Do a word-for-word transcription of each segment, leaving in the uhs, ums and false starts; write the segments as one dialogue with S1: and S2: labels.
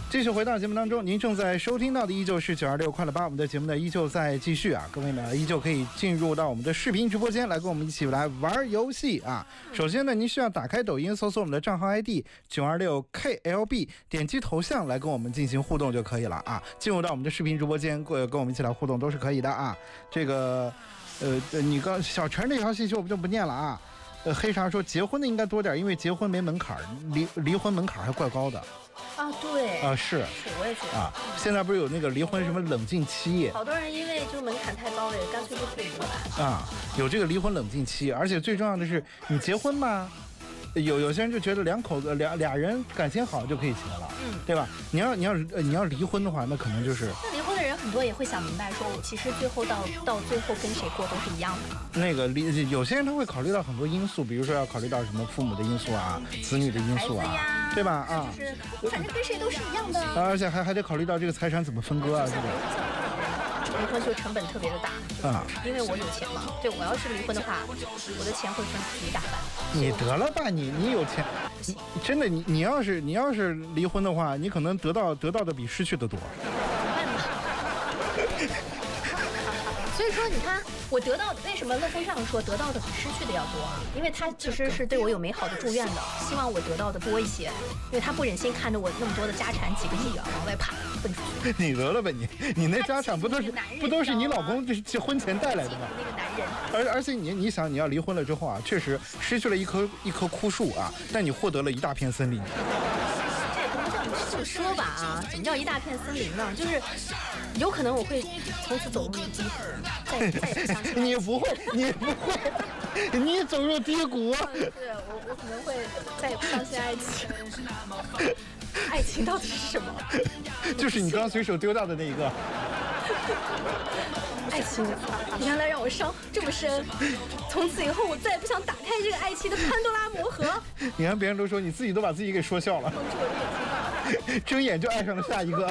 S1: 继续回到节目当中，您正在收听到的依旧是九二六快乐吧，我们的节目呢依旧在继续啊，各位呢依旧可以进入到我们的视频直播间来跟我们一起来玩游戏啊。首先呢，您需要打开抖音，搜索我们的账号 I D 九二六 K L B， 点击头像来跟我们进行互动就可以了啊。进入到我们的视频直播间，跟跟我们一起来互动都是可以的啊。这个，呃，你刚小陈这条信息我们就不念了啊。呃，黑茶说结婚的应该多点，因为结婚没门槛，离离婚门槛还怪高的。
S2: 啊，对
S1: 啊，是
S2: 是，我也觉得
S1: 啊。现在不是有那个离婚什么冷静期？
S2: 好多人因为就是门槛太高了，也干脆就退离了吧。
S1: 啊，有这个离婚冷静期，而且最重要的是，你结婚嘛，有有些人就觉得两口子俩俩人感情好就可以结了，嗯，对吧？你要你要呃你要离婚的话，那可能就是
S2: 那离婚的人很多也会想明白，说我其实最后到到最后跟谁过都是一样的。
S1: 那个离有些人他会考虑到很多因素，比如说要考虑到什么父母的因素啊、子女的因素啊。对吧？啊，
S2: 就是反正跟谁都是一样的，
S1: 啊、而且还还得考虑到这个财产怎么分割啊，是吧？
S2: 离婚就成本特别的大
S1: 啊，
S2: 因为我有钱嘛。对，我要是离婚的话，我的钱会分一大半。
S1: 你得了吧，你你有钱，你真的你你要是你要是离婚的话，你可能得到得到的比失去的多。
S2: 所以说，你看我得到为什么乐风上说得到的比失去的要多啊？因为他其实是对我有美好的祝愿的，希望我得到的多一些，因为他不忍心看着我那么多的家产几个亿啊往外爬分出去。
S1: 你得了吧你，你那家产不都是不都是你老公这婚前带来的吗？
S2: 那个男人，
S1: 而而且你你想你要离婚了之后啊，确实失去了一棵一棵枯树啊，但你获得了一大片森林。
S2: 这也不能这么这么说吧啊？怎么叫一大片森林呢？就是有可能我会从此走入低谷，再再也不相信。
S1: 你不会，你不会，你走入低谷。
S2: 是我我可能会再也不相信爱情。爱情到底是什么？
S1: 就是你刚随手丢掉的那一个。
S2: 爱情原来让我伤这么深，从此以后我再也不想打开这个爱情的潘多拉魔盒。
S1: 你看别人都说，你自己都把自己给说笑了。睁眼就爱上了下一个。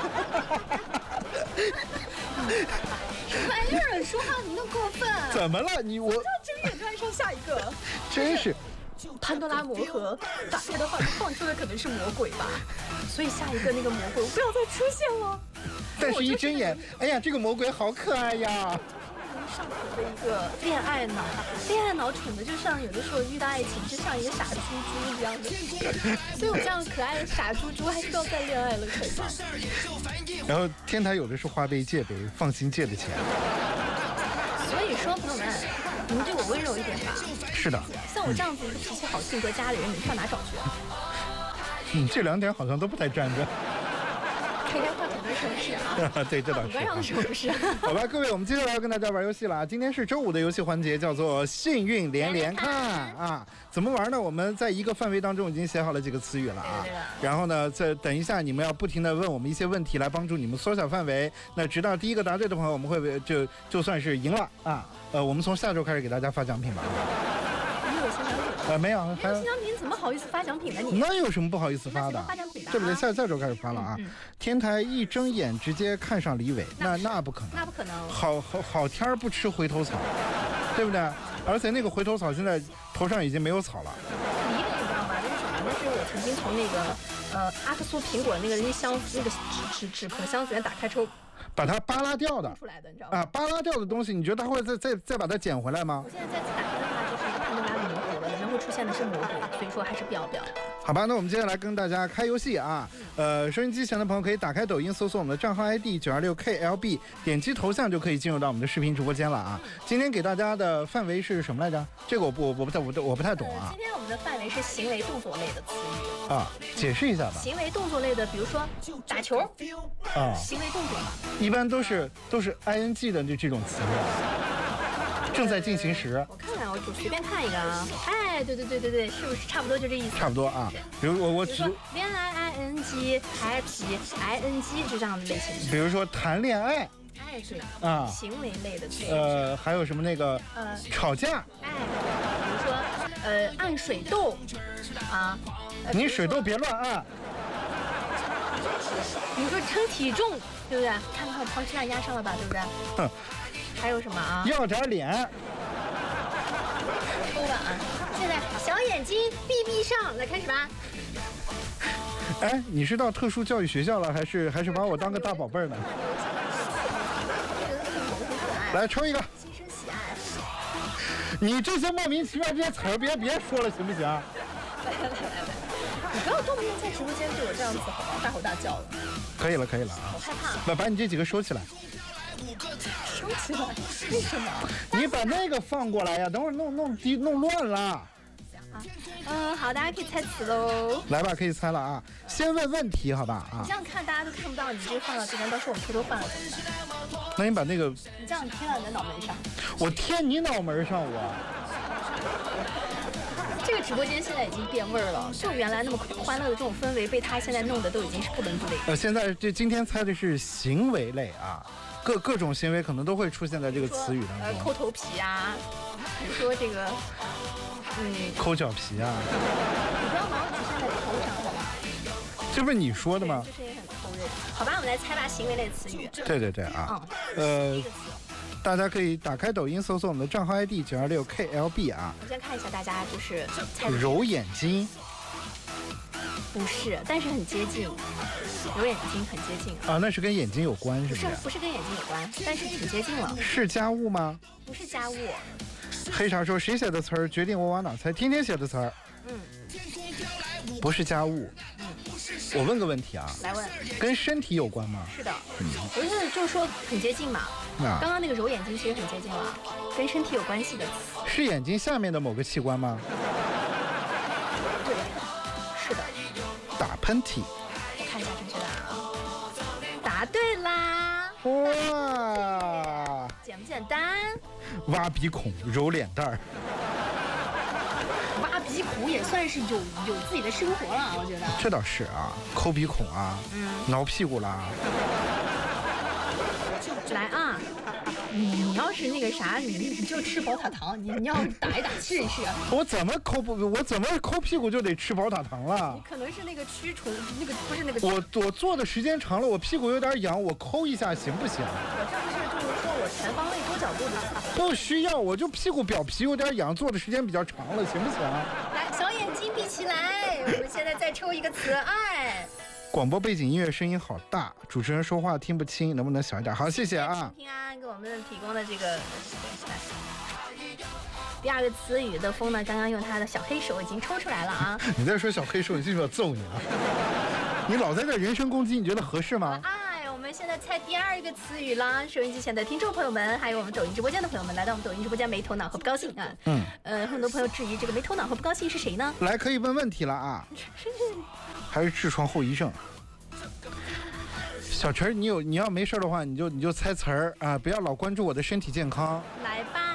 S2: 什么玩意儿？说话你那么过分？
S1: 怎么了？你我
S2: 叫睁眼就爱上下一个？
S1: 真是。
S2: 潘多拉魔盒打开的话，放出的可能是魔鬼吧，所以下一个那个魔鬼不要再出现了。
S1: 但是一睁眼，哎呀，这个魔鬼好可爱呀！
S2: 上头的一个恋爱脑，恋爱脑蠢的就像有的时候遇到爱情就像一个傻猪猪一样的，所以我这样可爱的傻猪猪还是要再恋爱了可以。
S1: 然后天台有的是花呗借呗，放心借的钱。
S2: 所以说朋友们，你们对我温柔一点吧。
S1: 是的，
S2: 像我这样子一个脾气好、性格佳的人，你上哪找去啊？
S1: 嗯，这两点好像都不太沾着。
S2: 开开话筒的时候是啊，
S1: 对，这倒是。
S2: 关上的时候不是。
S1: 好吧，各位，我们接下来要跟大家玩游戏了啊！今天是周五的游戏环节，叫做幸运连连看啊！怎么玩呢？我们在一个范围当中已经写好了几个词语了啊。
S2: 对对对。
S1: 然后呢，再等一下，你们要不停的问我们一些问题，来帮助你们缩小范围。那直到第一个答对的朋友，我们会就就算是赢了啊！呃，我们从下周开始给大家发奖品吧。
S2: 你有新奖品？
S1: 呃，没有，还有
S2: 新奖品怎么好意思发奖品呢？你
S1: 那有什么不好意思发的？
S2: 发奖品的、啊，
S1: 对不对？下下周开始发了啊！嗯嗯、天台一睁眼直接看上李伟，那那不可能，
S2: 那不可能。
S1: 好好好天儿不吃回头草，对不对？而且那个回头草现在头上已经没有草了。
S2: 李伟你知道吗？那是什么？那是我曾经从那个呃阿克苏苹果那个那箱那个纸纸纸壳箱子里面打开之后。
S1: 把它扒拉掉的
S2: 出来的，你知道吗？
S1: 啊，扒拉掉的东西，你觉得它会再再再把它捡回来吗？
S2: 我现在再次打开的话，就是一个潘多拉的魔盒了，里面会出现的是魔鬼，所以说还是不要不要。
S1: 好吧，那我们接下来跟大家开游戏啊。呃，收音机前的朋友可以打开抖音，搜索我们的账号 I D 九二六 K L B， 点击头像就可以进入到我们的视频直播间了啊。今天给大家的范围是什么来着？这个我不我不太我我不太懂啊。
S2: 今天我们的范围是行为动作类的词语
S1: 啊，解释一下吧。
S2: 行为动作类的，比如说打球
S1: 啊，
S2: 行为动作嘛，
S1: 一般都是都是 I N G 的这这种词汇，正在进行时。
S2: 我看看，我就随便看一个啊。哎，对对对对对，是不是差不多就这意思？
S1: 差不多啊。比如我我只
S2: 恋爱 I N G happy I N G 就这样的类型。
S1: 比如说谈恋爱。
S2: 哎，对
S1: 啊，
S2: 行为类的词。
S1: 呃，还有什么那个
S2: 呃
S1: 吵架。
S2: 哎，比如说呃按水痘啊。
S1: 你水痘别乱按。
S2: 比如说称体重，对不对？看看庞气量压上了吧，对不对？
S1: 哼。
S2: 还有什么啊？
S1: 要点脸。
S2: 抽碗。现在小眼睛闭闭上，来开始吧。
S1: 哎，你是到特殊教育学校了，还是还是把我当个大宝贝儿呢？来抽一个。
S2: 心生喜爱。
S1: 你这些莫名其妙这些词儿别别说了，行不行？
S2: 来来来来，你不要动不动在直播间对我这样子好吧，大吼大叫的。
S1: 可以了，可以了啊！
S2: 我害怕。
S1: 把把你这几个收起来。
S2: 收起来？为什么？
S1: 你把那个放过来呀！等会儿弄弄低弄乱了。
S2: 啊，嗯，好，大家可以猜词喽。
S1: 来吧，可以猜了啊！先问问题，好吧啊？
S2: 你这样看大家都看不到，你这个放到这边，到时候我们偷偷放了怎么办？
S1: 那你把那个……
S2: 你这样贴到你的脑门上。
S1: 我贴你脑门上，我。
S2: 这个直播间现在已经变味儿了，就原来那么欢乐的这种氛围，被他现在弄得都已经是不伦不类。
S1: 呃，现在这今天猜的是行为类啊，各各种行为可能都会出现在这个词语当中。
S2: 呃，抠头皮啊，还是说这个，嗯，
S1: 抠脚皮啊。
S2: 你不要把我局限在头上，好吧？
S1: 这不是你说的吗？
S2: 这声音很抠人。好吧，我们来猜吧，行为类词语。
S1: 对对对啊，呃。大家可以打开抖音搜索我们的账号 I D 九二六 K L B 啊。
S2: 我先看一下大家就是猜
S1: 揉眼睛，
S2: 不是，但是很接近。揉眼睛很接近
S1: 啊，那是跟眼睛有关是不是？
S2: 不是，不是跟眼睛有关，但是挺接近了。
S1: 是家务吗？
S2: 不是家务。
S1: 黑茶说谁写的词儿决定我往哪猜？天天写的词儿。
S2: 嗯。
S1: 不是家务。
S2: 嗯。
S1: 我问个问题啊。
S2: 来问。
S1: 跟身体有关吗？
S2: 是的。嗯。我就是就是说很接近嘛。
S1: 啊。
S2: 刚刚那个揉眼睛其实很接近了，跟身体有关系的词。
S1: 是眼睛下面的某个器官吗？
S2: 对。是的。
S1: 打喷嚏。
S2: 我看一下正确答案啊。答对啦！
S1: 哇。
S2: 简不简单？
S1: 挖鼻孔、揉脸蛋儿。
S2: 挖鼻孔也算是有有自己的生活了，我觉得。
S1: 这倒是啊，抠鼻孔啊，嗯，挠屁股啦。
S2: 来啊，你你要是那个啥，你你就吃宝塔糖，你你要打一打试一试。
S1: 我怎么抠不？我怎么抠屁股就得吃宝塔糖了？
S2: 你可能是那个驱虫，那个不是那个。
S1: 我我坐的时间长了，我屁股有点痒，我抠一下行不行？
S2: 我这不是就是说我全方位多角度的。
S1: 不需要，我就屁股表皮有点痒，坐的时间比较长了，行不行？
S2: 来，小眼睛闭起来，我们现在再抽一个词，爱。
S1: 广播背景音乐声音好大，主持人说话听不清，能不能小一点？好，谢谢啊。
S2: 平安给我们提供的这个。第二个词语的风呢，刚刚用他的小黑手已经抽出来了啊。
S1: 你再说小黑手，你信不信我揍你啊？你老在这人身攻击，你觉得合适吗？
S2: 哎，我们现在猜第二个词语啦。收音机前的听众朋友们，还有我们抖音直播间的朋友们，来到我们抖音直播间没头脑和不高兴啊。嗯。呃，很多朋友质疑这个没头脑和不高兴是谁呢？
S1: 来，可以问问题了啊。还是痔疮后遗症。小陈，你有你要没事的话，你就你就猜词儿啊，不要老关注我的身体健康。
S2: 来吧。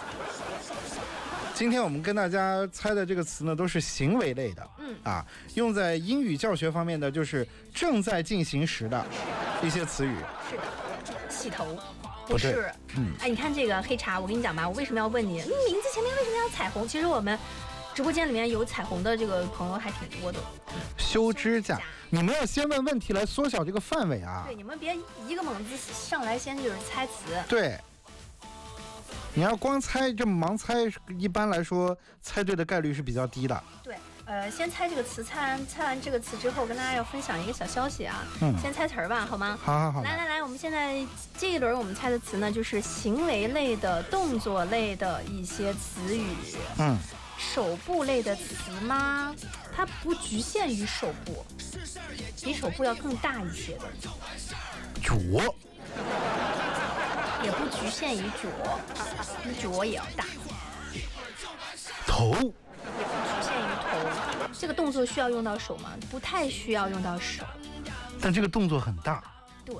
S1: 今天我们跟大家猜的这个词呢，都是行为类的，嗯啊，用在英语教学方面的就是正在进行时的一些词语。
S2: 是的，洗头。不是，嗯，哎，你看这个黑茶，我跟你讲吧，我为什么要问你，你名字前面为什么要彩虹？其实我们直播间里面有彩虹的这个朋友还挺多的。
S1: 修指甲，你们要先问问题来缩小这个范围啊。
S2: 对，你们别一个猛子上来先就是猜词。
S1: 对。你要光猜这么盲猜，一般来说猜对的概率是比较低的。
S2: 对，呃，先猜这个词，猜完猜完这个词之后，跟大家要分享一个小消息啊。嗯。先猜词儿吧，好吗？
S1: 好好好。
S2: 来来来，我们现在这一轮我们猜的词呢，就是行为类的、动作类的一些词语。嗯。手部类的词吗？它不局限于手部，比手部要更大一些的。
S1: 脚。
S2: 也不局限于脚，比脚也要大。
S1: 头。也不
S2: 局限于头。这个动作需要用到手吗？不太需要用到手。
S1: 但这个动作很大。
S2: 对。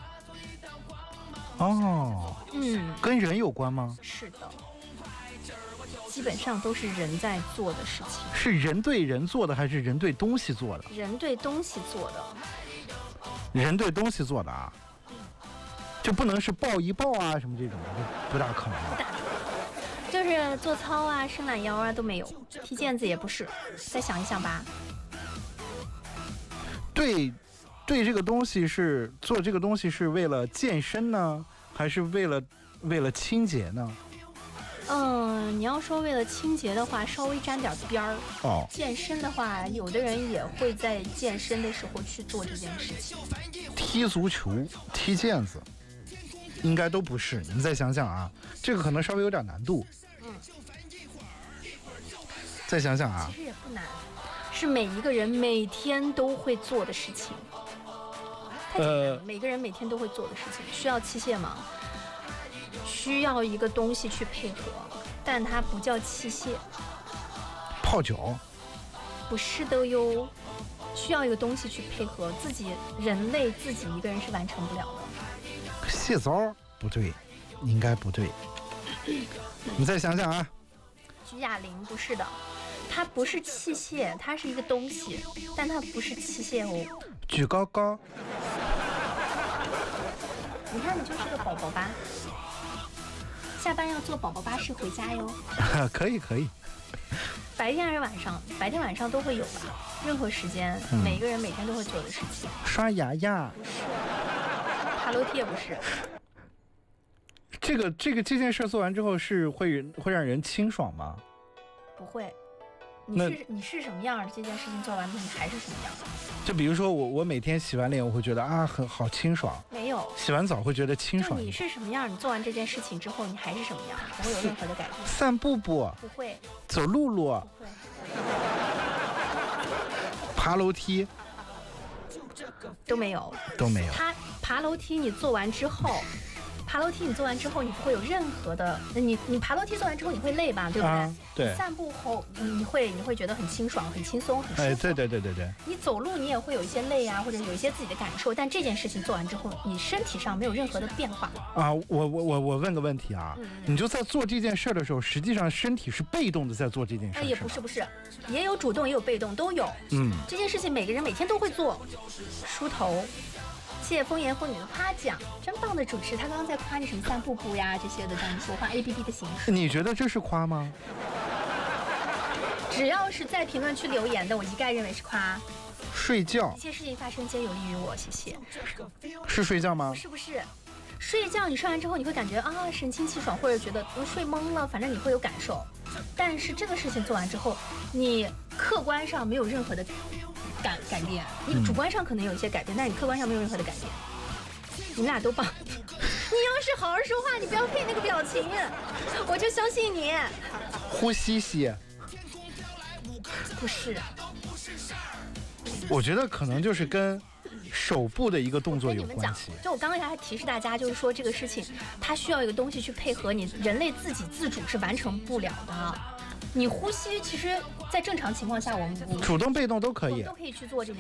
S1: 哦。嗯。跟人有关吗？
S2: 是的。基本上都是人在做的事情。
S1: 是人对人做的，还是人对东西做的？
S2: 人对东西做的。
S1: 人对东西做的啊。就不能是抱一抱啊什么这种的，不大可能。
S2: 不大，就是做操啊、伸懒腰啊都没有，踢毽子也不是。再想一想吧。
S1: 对，对这个东西是做这个东西是为了健身呢，还是为了为了清洁呢？
S2: 嗯，你要说为了清洁的话，稍微沾点边儿。
S1: 哦，
S2: 健身的话，有的人也会在健身的时候去做这件事情。
S1: 踢足球、踢毽子，应该都不是。你们再想想啊，这个可能稍微有点难度。
S2: 嗯，
S1: 再想想啊，
S2: 其实也不难，是每一个人每天都会做的事情。太简单了，呃、每个人每天都会做的事情，需要器械吗？需要一个东西去配合，但它不叫器械。
S1: 泡脚？
S2: 不是的哟，需要一个东西去配合，自己人类自己一个人是完成不了的。
S1: 洗澡？不对，应该不对。你再想想啊。
S2: 举哑铃不是的，它不是器械，它是一个东西，但它不是器械哦。
S1: 举高高。
S2: 你看，你就是个宝宝吧。下班要坐宝宝巴士回家哟。
S1: 可以可以。
S2: 白天还是晚上？白天晚上都会有吧？任何时间，嗯、每个人每天都会做的事情。
S1: 刷牙呀？
S2: 不是。爬楼梯也不是。
S1: 这个这个这件事做完之后是会会让人清爽吗？
S2: 不会。你是你是什么样？这件事情做完之后你还是什么样？
S1: 就比如说我我每天洗完脸我会觉得啊很好清爽。
S2: 没有。
S1: 洗完澡会觉得清爽。
S2: 就你是什么样？你做完这件事情之后你还是什么样？不会有任何的改变。
S1: 散步不？
S2: 不会。
S1: 走路路？
S2: 不会。
S1: 爬楼梯？
S2: 都没有。
S1: 都没有。
S2: 他爬楼梯你做完之后。爬楼梯你做完之后，你不会有任何的，你你爬楼梯做完之后你会累吧，对不对？
S1: 啊、对。
S2: 散步后你会你会觉得很清爽、很轻松、很舒服。
S1: 哎，对对对对对。你
S2: 走路你也会有一些累啊，或者有一些自己的感受，但这件事情做完之后，你身体上没有任何的变化。
S1: 啊，我我我我问个问题啊，嗯、你就在做这件事的时候，实际上身体是被动的在做这件事。
S2: 哎，也不是不是，也有主动也有被动都有。嗯，这件事情每个人每天都会做，梳头。谢风言风语的夸奖，真棒的主持。他刚刚在夸你什么散步步呀这些的，这样说话 A P P 的形式。
S1: 你觉得这是夸吗？
S2: 只要是在评论区留言的，我一概认为是夸。
S1: 睡觉。
S2: 一切事情发生皆有利于我，谢谢。
S1: 是睡觉吗？
S2: 不是不是，睡觉你睡完之后你会感觉啊神清气爽，或者觉得我睡懵了，反正你会有感受。但是这个事情做完之后，你客观上没有任何的。改改变，你主观上可能有一些改变，嗯、但是你客观上没有任何的改变。你们俩都棒。你要是好好说话，你不要配那个表情，我就相信你。
S1: 呼吸吸。
S2: 不是。
S1: 我觉得可能就是跟手部的一个动作有关系。
S2: 就我刚才还提示大家，就是说这个事情它需要一个东西去配合你，人类自己自主是完成不了的。你呼吸，其实，在正常情况下，我们
S1: 主动被动都可以，
S2: 都可以去做这件事。